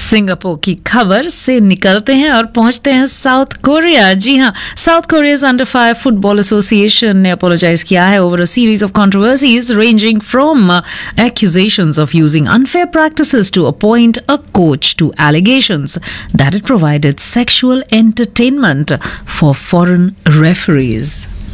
Singapore की खबर से निकलते हैं और पहुंचते हैं साउथ कोरिया। जी हां, south कोरिया's under fire football association ने अपोलोजाइज किया है over a series of controversies ranging from accusations of using unfair practices to appoint a coach to allegations that it provided sexual entertainment for foreign referees.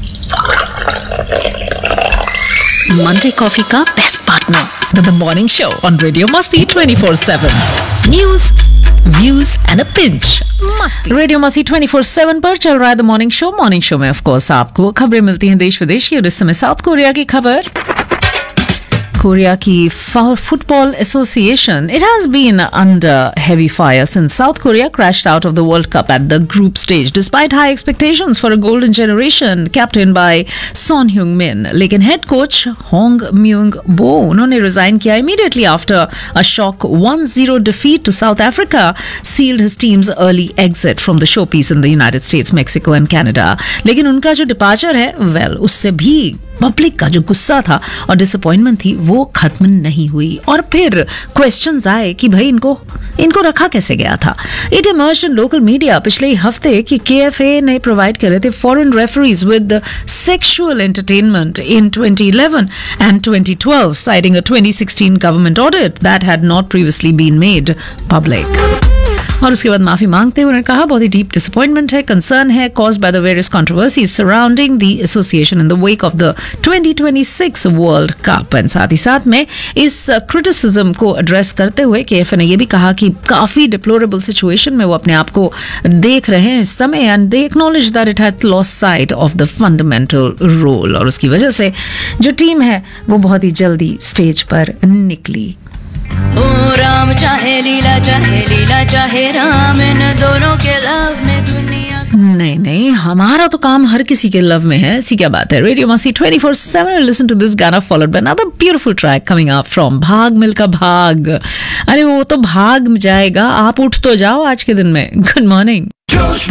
Monday Coffee का best partner, the morning show on Radio Masti 24/7. News, views and a pinch. मस्ती radio मस्ती 24/7 पर चल रहा है the morning show. Morning show में of course आपको खबरें मिलती हैं देश विदेश की, और इस समय साउथ कोरिया की खबर। कोरिया की football association, it has been under heavy fire since South Korea crashed out of the World Cup at the group stage despite high expectations for a golden generation captained by Son Heung-min. लेकिन head coach Hong Mueang बो उन्होंने resign किया immediately after a shock 1-0 defeat to South Africa sealed his team's early exit from the showpiece in the United States, Mexico and Canada. लेकिन उनका जो departure है, well उससे भी पब्लिक का जो गुस्सा था और डिसअपॉइंटमेंट थी वो खत्म नहीं हुई, और फिर क्वेश्चंस आए कि भाई इनको रखा कैसे गया था। It emerged in local media पिछले हफ्ते कि KFA ने प्रोवाइड करे थे foreign referees with sexual entertainment in 2011 and 2012, citing a 2016 government audit that had not previously been made public. और उसके बाद माफी मांगते हुए उन्होंने कहा बहुत ही डीप डिसअपॉइंटमेंट है, कंसर्न है caused by the various controversies surrounding the association in the wake of the 2026 World Cup. And साथ ही साथ में इस क्रिटिसिज्म को एड्रेस करते हुए KFA ने यह भी कहा कि काफी डिप्लोरेबल सिचुएशन में वो अपने आप को देख रहे हैं इस समय, and they acknowledge that it had lost site of the fundamental role, और उसकी वजह से जो टीम है वो बहुत ही जल्दी स्टेज पर निकली। ओ राम चाहे लीला चाहे राम, इन दोनों के लव में दुनिया। नहीं, हमारा तो काम हर किसी के लव में है, ऐसी क्या बात है। रेडियो मस्ती 24/7, लिसन टू दिस गाना followed by another beautiful track coming up from भाग मिल्खा भाग। अरे वो तो भाग जाएगा, आप उठ तो जाओ आज के दिन में। Good morning. जोश